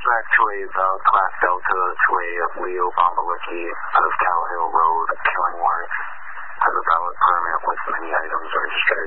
actually the Class Delta 2A of Leo Bombalicki out of Gal Hill Road, Killingworth, has a valid permit with many items registered.